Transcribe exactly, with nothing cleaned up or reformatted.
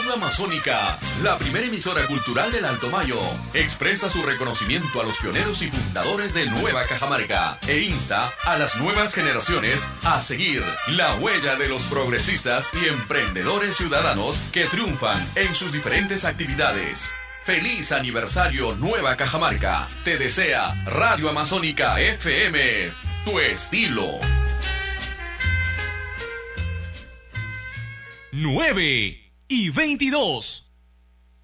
Radio Amazónica, la primera emisora cultural del Alto Mayo, expresa su reconocimiento a los pioneros y fundadores de Nueva Cajamarca e insta a las nuevas generaciones a seguir la huella de los progresistas y emprendedores ciudadanos que triunfan en sus diferentes actividades. ¡Feliz aniversario Nueva Cajamarca! Te desea Radio Amazónica F M, tu estilo. nueve y veintidós.